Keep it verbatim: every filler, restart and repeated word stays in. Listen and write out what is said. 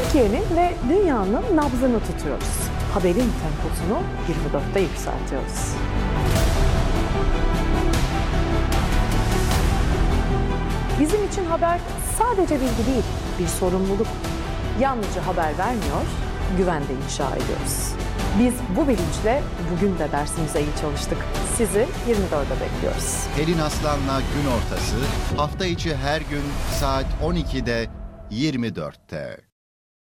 Türkiye'nin ve dünyanın nabzını tutuyoruz. Haberin temposunu yirmi dörtte yükseltiyoruz. Bizim için haber sadece bilgi değil, bir sorumluluk. Yalnızca haber vermiyor, güven de inşa ediyoruz. Biz bu bilinçle bugün de dersimize iyi çalıştık. Sizi yirmi dörde bekliyoruz. Pelin Aslan'la Gün Ortası hafta içi her gün saat on ikide yirmi dörtte.